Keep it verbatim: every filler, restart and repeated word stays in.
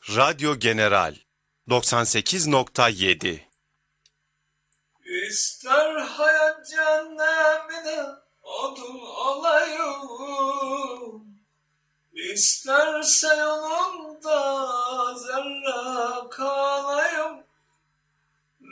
Radyo General doksan sekiz nokta yedi. İster hayat cehennemine odun olayım, İsterse yolun